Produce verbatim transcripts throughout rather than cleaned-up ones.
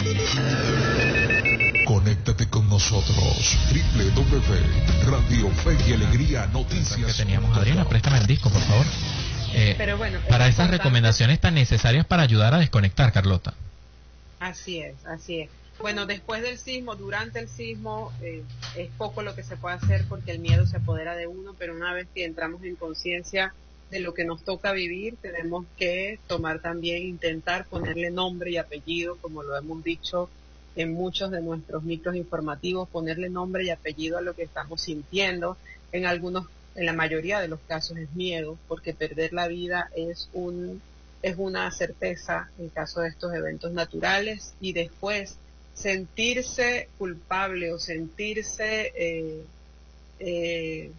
Conéctate con nosotros. doble u doble u doble u punto Radio Fe y Alegría Noticias. Que teníamos, Adriana, préstame el disco, por favor. Eh, Pero bueno, para es esas importante. recomendaciones tan necesarias para ayudar a desconectar, Carlota. Así es, así es. Bueno, después del sismo, durante el sismo, eh, es poco lo que se puede hacer porque el miedo se apodera de uno, pero una vez que entramos en conciencia de lo que nos toca vivir, tenemos que tomar también, intentar ponerle nombre y apellido, como lo hemos dicho en muchos de nuestros micros informativos, ponerle nombre y apellido a lo que estamos sintiendo. En algunos, en la mayoría de los casos es miedo, porque perder la vida es un es una certeza en caso de estos eventos naturales, y después sentirse culpable o sentirse eh, eh,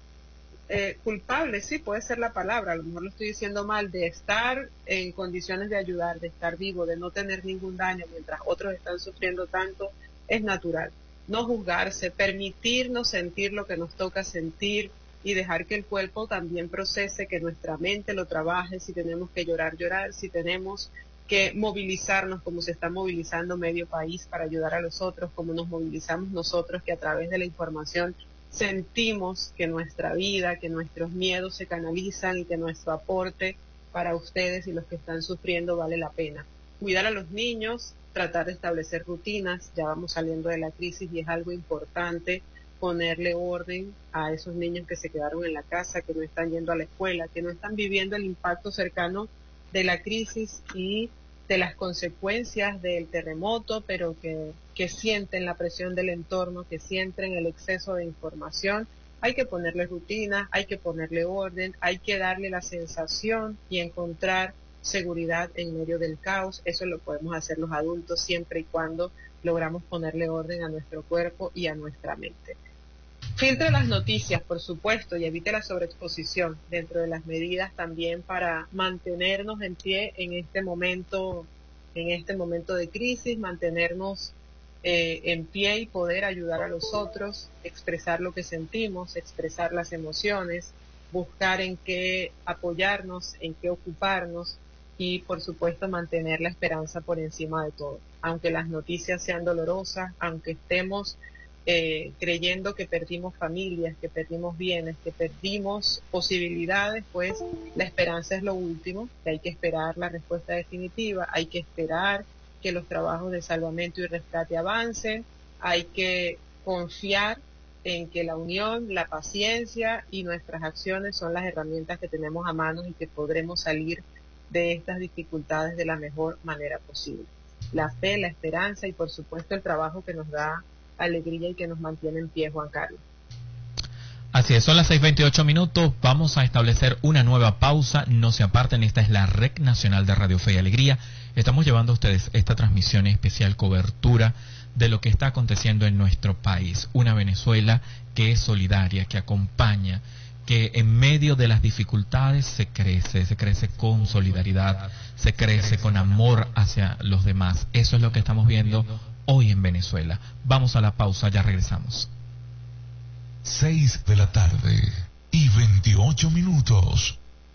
eh, culpable, sí, puede ser la palabra, a lo mejor lo estoy diciendo mal, de estar en condiciones de ayudar, de estar vivo, de no tener ningún daño mientras otros están sufriendo tanto, es natural. No juzgarse, permitirnos sentir lo que nos toca sentir y dejar que el cuerpo también procese, que nuestra mente lo trabaje. Si tenemos que llorar, llorar, si tenemos que movilizarnos como se está movilizando medio país para ayudar a los otros, como nos movilizamos nosotros, que a través de la información sentimos que nuestra vida, que nuestros miedos se canalizan y que nuestro aporte para ustedes y los que están sufriendo vale la pena. Cuidar a los niños, tratar de establecer rutinas, ya vamos saliendo de la crisis y es algo importante ponerle orden a esos niños que se quedaron en la casa, que no están yendo a la escuela, que no están viviendo el impacto cercano de la crisis y de las consecuencias del terremoto, pero que, que sienten la presión del entorno, que sienten el exceso de información. Hay que ponerle rutinas, hay que ponerle orden, hay que darle la sensación y encontrar seguridad en medio del caos. Eso lo podemos hacer los adultos siempre y cuando logramos ponerle orden a nuestro cuerpo y a nuestra mente. Filtre las noticias, por supuesto, y evite la sobreexposición dentro de las medidas también para mantenernos en pie en este momento, en este momento de crisis, mantenernos eh, en pie y poder ayudar a los otros, expresar lo que sentimos, expresar las emociones, buscar en qué apoyarnos, en qué ocuparnos y, por supuesto, mantener la esperanza por encima de todo. Aunque las noticias sean dolorosas, aunque estemos Eh, creyendo que perdimos familias, que perdimos bienes, que perdimos posibilidades, pues la esperanza es lo último, que hay que esperar la respuesta definitiva, hay que esperar que los trabajos de salvamento y rescate avancen, hay que confiar en que la unión, la paciencia y nuestras acciones son las herramientas que tenemos a mano y que podremos salir de estas dificultades de la mejor manera posible. La fe, la esperanza y por supuesto el trabajo que nos da alegría y que nos mantiene en pie, Juan Carlos. Así es, son las seis veintiocho minutos, vamos a establecer una nueva pausa, no se aparten, esta es la Red Nacional de Radio Fe y Alegría, estamos llevando a ustedes esta transmisión especial, cobertura de lo que está aconteciendo en nuestro país, una Venezuela que es solidaria, que acompaña, que en medio de las dificultades se crece, se crece con solidaridad, se crece con amor hacia los demás, eso es lo que estamos viendo hoy en Venezuela. Vamos a la pausa, ya regresamos. Seis de la tarde y veintiocho minutos.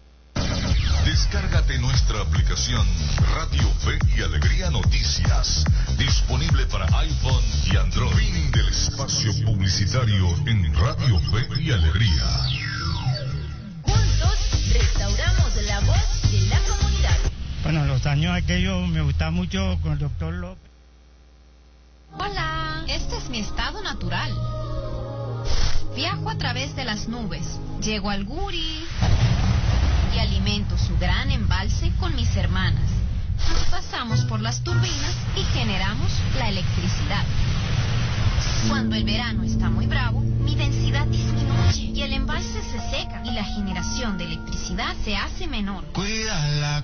Descárgate nuestra aplicación Radio Fe y Alegría Noticias, disponible para iPhone y Android. Fin del espacio publicitario en Radio Fe y Alegría. Juntos restauramos la voz de la comunidad. Bueno, los años aquellos me gustaba mucho con el doctor López. Hola, este es mi estado natural. Viajo a través de las nubes, llego al Guri y alimento su gran embalse con mis hermanas. Nos pasamos por las turbinas y generamos la electricidad. Cuando el verano está muy bravo, mi densidad disminuye y el embalse se seca y la generación de electricidad se hace menor. Cuídala